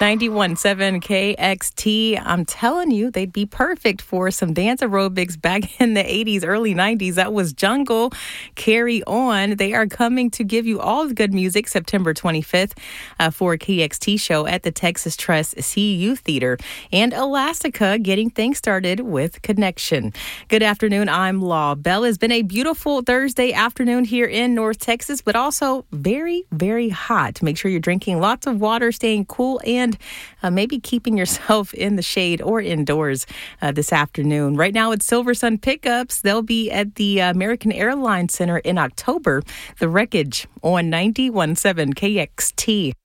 91.7 KXT. I'm telling you, they'd be perfect for some dance aerobics back in the 80s, early 90s. That was Jungle, Carry On. They are coming to give you all the good music September 25th for a KXT show at the Texas Trust CU Theater. And Elastica getting things started with Connection. Good afternoon. I'm Law Bell. It's been a beautiful Thursday afternoon here in North Texas, but also very, very hot. Make sure you're drinking lots of water, staying cool, and maybe keeping yourself in the shade or indoors this afternoon. Right now, it's Silver Sun Pickups. They'll be at the American Airlines Center in October. The Wreckage on 91.7 KXT.